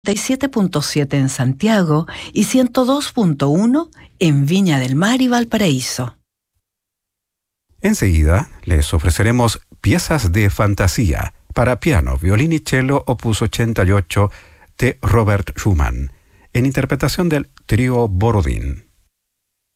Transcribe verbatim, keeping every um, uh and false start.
noventa y siete punto siete en Santiago y ciento dos punto uno en Viña del Mar y Valparaíso. Enseguida les ofreceremos piezas de fantasía para piano, violín y cello opus ochenta y ocho de Robert Schumann, en interpretación del trío Borodín.